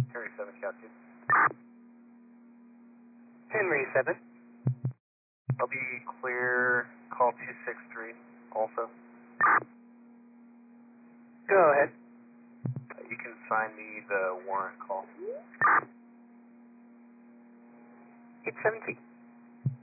Henry 7, Cal 2. Henry 7. I'll be clear, call 263 also. Go ahead. You can sign me the warrant call. 817.